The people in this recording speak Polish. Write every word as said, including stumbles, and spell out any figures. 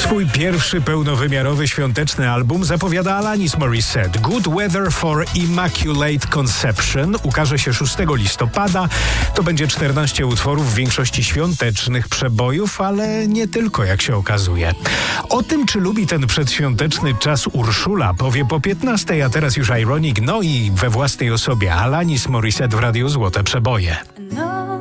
Swój pierwszy pełnowymiarowy świąteczny album zapowiada Alanis Morissette. Good Weather for Immaculate Conception ukaże się szóstego listopada. To będzie czternaście utworów, w większości świątecznych przebojów, ale nie tylko, jak się okazuje. O tym, czy lubi ten przedświąteczny czas, Urszula powie po piętnastej, a teraz już Ironic, no i we własnej osobie Alanis Morissette w Radiu Złote Przeboje.